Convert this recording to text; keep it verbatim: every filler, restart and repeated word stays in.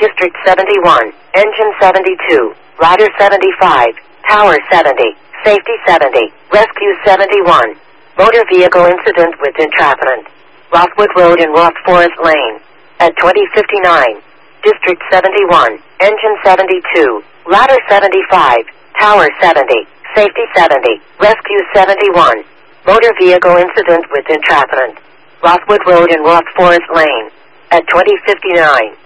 District seventy-one, Engine seventy-two, Ladder seventy-five, Tower seventy, Safety seventy, Rescue seventy-one. Motor vehicle incident with entrapment. Rothwood Road and Roth Forest Lane. At twenty fifty-nine. District seventy-one, Engine seventy-two, Ladder seventy-five, Tower seventy, Safety seventy, Rescue seventy-one. Motor vehicle incident with entrapment. Rothwood Road and Roth Forest Lane. At twenty fifty-nine.